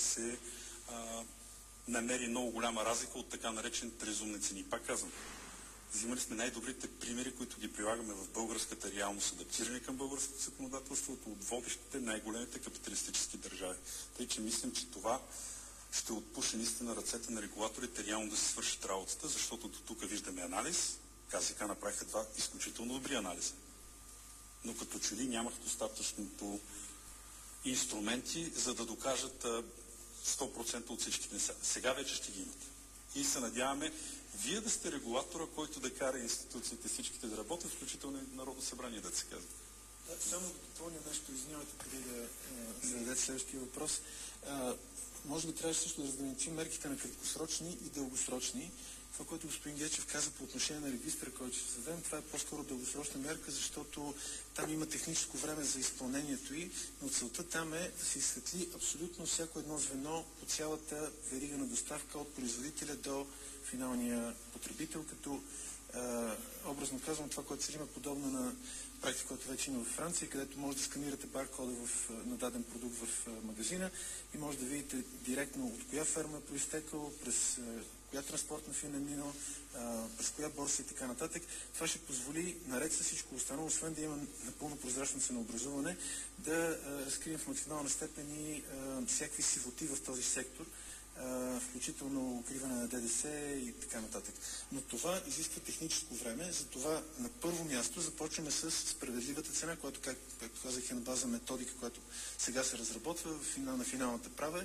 се намери много голяма разлика от така наречените разумни цени. Пак казвам, взимали сме най-добрите примери, които ги прилагаме в българската реалност, адаптирани към българското законодателство от водещите най-големите капиталистически държави. Тъй, че мислим, че това ще отпуши наистина ръцете на регулаторите реално да се свършат работата, защото до тук виждаме анализ. КЗК направиха два изключително добри анализа. Но като че ли нямах достатъчното инструменти, за да докажат 100% от всичките неща. Сега вече ще ги имат. И се надяваме вие да сте регулатора, който да кара институциите всичките да работят, включително и Народно събрание, да се казва. Да, само да допълня нещо, извинявайте, преди да зададете следващия въпрос. Може би трябваше също да разграничим мерките на краткосрочни и дългосрочни. Това, което господин Гечев каза по отношение на регистъра, който ще създадем, това е по-скоро дългосрочна мерка, защото там има техническо време за изпълнението й, но целта там е да се изсветли абсолютно всяко едно звено по цялата верига на доставка от производителя до финалния потребител, като образно казвам, това, което се има подобно на практика, която вече има във Франция, където може да сканирате баркода на даден продукт в магазина и може да видите директно от коя ферма е произтекал, през коя транспортна фирма е минал, през коя борса и така нататък. Това ще позволи, наред с всичко останало, освен да има напълно прозрачно ценообразуване, да разкрием в максимална степен и всякакви сивоти в този сектор, включително укриване на ДДС и така нататък. Но това изисква техническо време, затова на първо място започваме с справедливата цена, която, както казах, е на база методика, която сега се разработва на финалната права.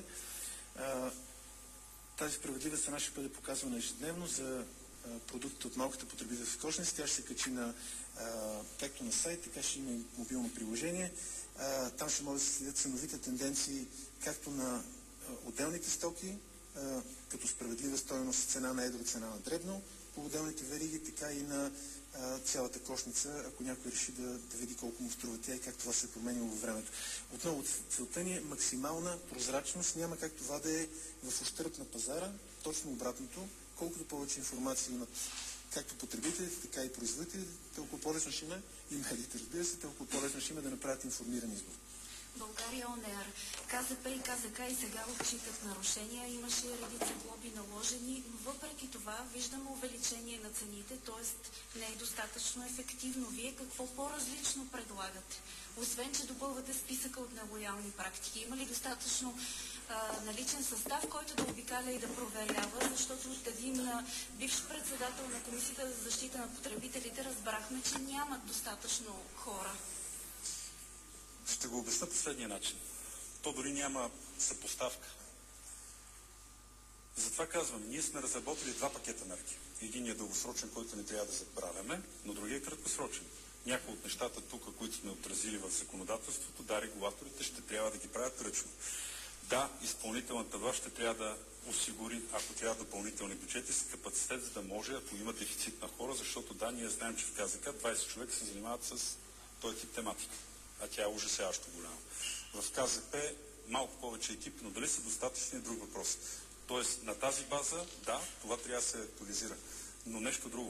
Тази справедлива цена ще бъде показвана ежедневно за продуктите от малката потребителска кошница. Тя ще се качи както на сайт, така ще има и мобилно приложение. Там ще може да се следят ценовите тенденции както на отделните стоки, като справедлива стойност, цена на едро, цена на дребно, по отделните вериги, така и на цялата кошница, ако някой реши да види колко му струва тя и как това се е променило във времето. Отново, целта ни е максимална прозрачност. Няма как това да е в ущърб на пазара, точно обратното. Колкото повече информация имат както потребителите, така и производителите, толкова по-лесно ще има, и медиите, разбира се, толкова по-лесно ще има да направят информиран избор. България ОНЕР, КЗП и КЗК и сега отчитат нарушения, имаше редица глоби наложени, но въпреки това виждаме увеличение на цените, т.е. не е достатъчно ефективно. Вие какво по-различно предлагате? Освен, че допълвате списъка от нелоялни практики, има ли достатъчно наличен състав, който да обикаля и да проверява, защото от един бивш председател на Комисията за защита на потребителите разбрахме, че нямат достатъчно хора? Ще го обясня последния начин. То дори няма съпоставка. Затова казвам, ние сме разработили два пакета мерки. Единият е дългосрочен, който не трябва да забравяме, но другият е краткосрочен. Някои от нещата тук, които сме отразили в законодателството, да, регулаторите ще трябва да ги правят ръчно. Да, изпълнителната власт ще трябва да осигури, ако трябва допълнителни бюджети, с капацитет, за да може, ако има дефицит на хора, защото да, ние знаем, че в КЗК 20 човека се занимават с този тип тематика. А тя е ужасяващо голяма. В КЗП малко повече екип, но дали са достатъчни е друг въпрос. Тоест на тази база, да, това трябва да се актуализира. Но нещо друго.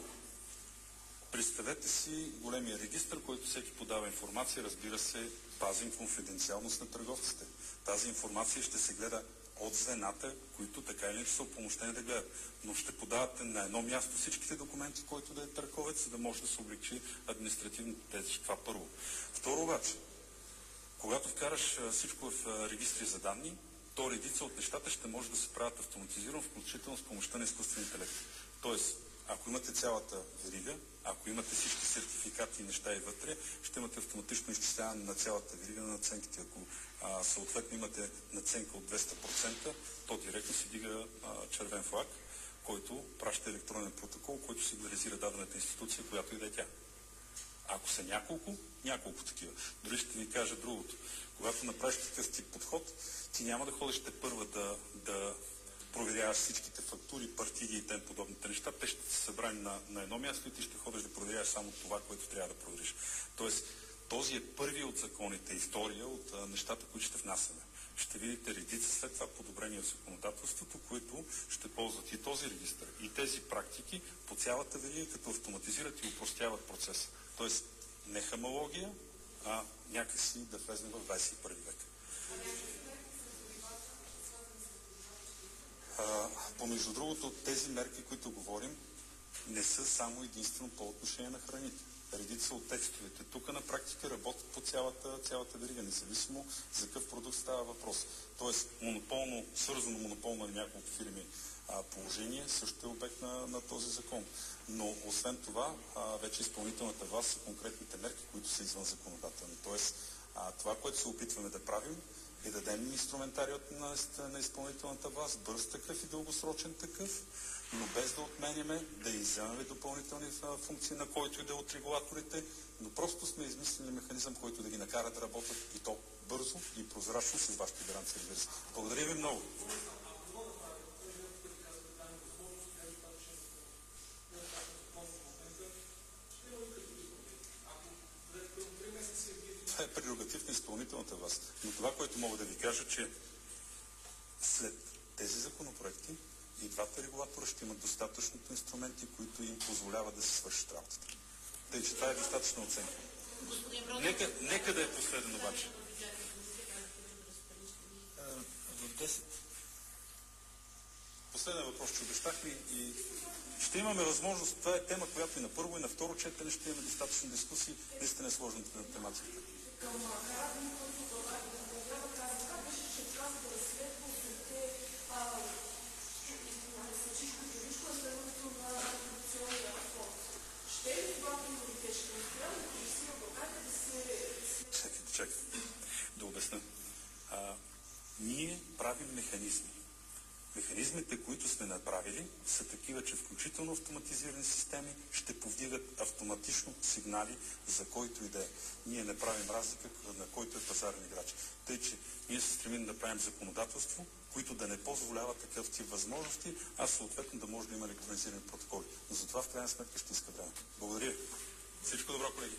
Представете си големия регистр, който всеки подава информация, разбира се, пазим конфиденциалност на търговците. Тази информация ще се гледа от звената, които така или иначе са упълномощени да гледат. Но ще подавате на едно място всичките документи, който да е търговец, за да може да се облегчи административната тежест. Това първо. Второ обаче, когато вкараш всичко в регистри за данни, то редица от нещата ще може да се правят автоматизирано, включително с помощта на изкуствен интелект. Тоест, ако имате цялата верига, ако имате всички сертификати и неща и вътре, ще имате автоматично изчисляване на цялата верига на наценките. Ако съответно имате наценка от 200%, то директно се дига червен флаг, който праща електронен протокол, който сигнализира дадената институция, която и да е тя. Ако са няколко такива. Дори ще ви кажа другото. Когато направиш такъв тип подход, ти няма да ходиш те първа да проверяваш всичките фактури, партиди и тем подобните неща. Те ще се събрани на едно място и ти ще ходиш да проверяваш само това, което трябва да провериш. Тоест, този е първият от законите и втория от нещата, които ще внасяме. Ще видите редица след това подобрения в законодателството, които ще ползват и този регистр, и тези практики по цялата верига, като автоматизират и упростяват процеса. Тоест, не хамология, а някакси да влезне в 21 век. като между другото тези мерки, които говорим, не са само единствено по отношение на храните. Редица от текстовете тук на практика работят по цялата верига, независимо за какъв продукт става въпрос. Тоест, свързано монополно на няколко фирми положение също е обект на този закон. Но освен това, вече изпълнителната власт са конкретните мерки, които са извън законодателни. Тоест, това, което се опитваме да правим, е да дадем инструментарият на изпълнителната власт, бърз такъв и дългосрочен такъв, но без да отменяме, да изземаме допълнителни функции на който и да е от регулаторите, но просто сме измислили механизъм, който да ги накара да работят и то бързо и прозрачно с вашите гаранции, разбира се. Благодаря ви много. Това е прерогатив на изпълнителната власт. Но това, което мога да ви кажа, че след тези законопроекти и двата регулатора ще имат достатъчното инструменти, които им позволяват да се свършат работата. Тъй, че това е достатъчна оценка. Нека да е последен обаче. В 10. Последен въпрос, че обещахме и ще имаме възможност. Това е тема, която и на първо, и на второ четене ще имаме достатъчно дискусии. Наистина е сложната тематика. Чакай, да обясня. Ние правим механизми. Механизмите, които сме направили, са такива, че включително автоматизирани системи ще повдигат автоматично сигнали за който и да е. Ние не правим разлика на който е пазарен играч. Тъй, че ние се стремим да правим законодателство, които да не позволяват такъв тип възможности, а съответно да може да има електронизирани протоколи. Но за това в крайна сметка ще иска време. Благодаря. Всичко добро, колеги.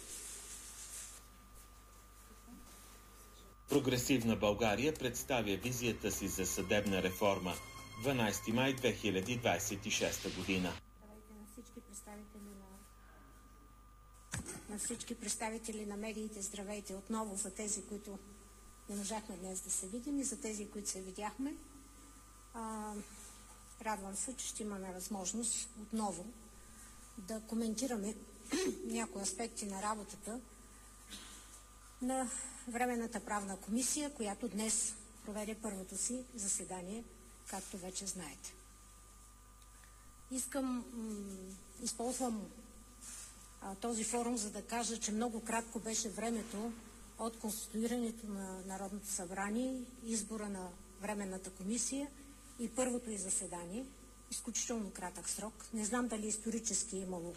Прогресивна България представя визията си за съдебна реформа. 12 май 2026 година. На всички представители на медиите, здравейте отново за тези, които не можахме днес да се видим и за тези, които се видяхме. Радвам се, че ще имаме възможност отново да коментираме някои аспекти на работата на Временната правна комисия, която днес проведе първото си заседание, както вече знаете. Използвам този форум, за да кажа, че много кратко беше времето от конституирането на Народното събрание, избора на Временната комисия и първото й заседание. Изключително кратък срок. Не знам дали исторически е имало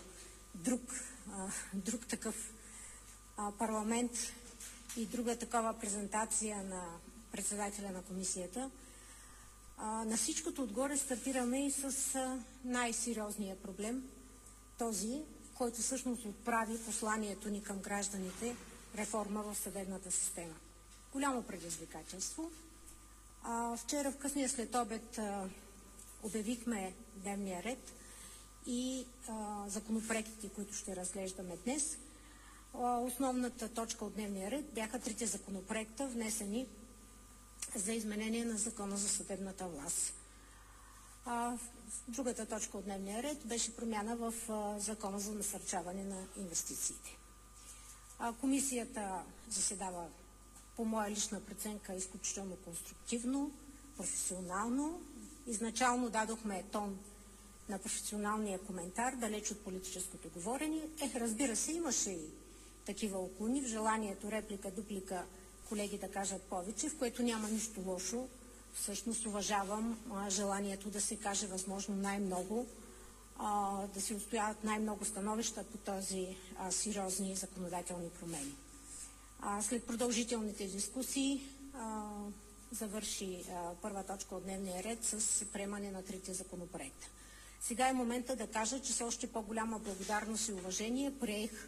друг такъв парламент и друга такава презентация на председателя на комисията. На всичкото отгоре стартираме и с най-сериозния проблем, този, който всъщност отправи посланието ни към гражданите – реформа в съдебната система. Голямо предизвикателство. Вчера в късния следобед обявихме дневния ред и законопроектите, които ще разглеждаме днес. Основната точка от дневния ред бяха трите законопроекта, внесени за изменение на Закона за съдебната власт. Другата точка от дневния ред беше промяна в Закона за насърчаване на инвестициите. Комисията заседава, по моя лична преценка, изключително конструктивно, професионално. Изначално дадохме тон на професионалния коментар, далеч от политическото говорене. Разбира се, имаше и такива уклони в желанието реплика, дуплика колеги да кажат повече, в което няма нищо лошо. Всъщност уважавам желанието да се каже възможно най-много, да се отстояват най-много становища по този сериозни законодателни промени. След продължителните дискусии завърши първа точка от дневния ред с приемане на трите законопроекта. Сега е момента да кажа, че с още по-голяма благодарност и уважение приех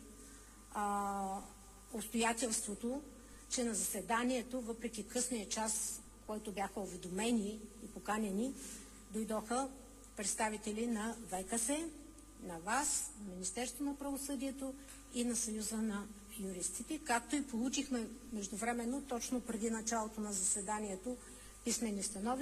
обстоятелството, че на заседанието, въпреки късния час, който бяха уведомени и поканени, дойдоха представители на ВКС, на ВАС, на Министерството на правосъдието и на Съюза на юристите, както и получихме междувременно, точно преди началото на заседанието, писмени становища